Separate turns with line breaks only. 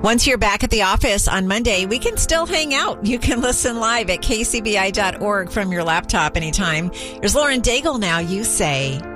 Once you're back at the office on Monday, we can still hang out. You can listen live at kcbi.org from your laptop anytime. Here's Lauren Daigle now. You say...